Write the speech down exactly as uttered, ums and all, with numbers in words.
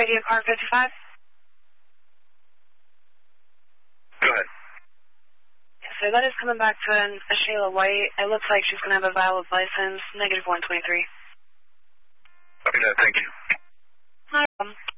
Radio car fifty-five. Go ahead. So that is coming back to an, a Shayla White. It looks like she's going to have a valid license, negative one twenty-three. Okay, thank you. No problem.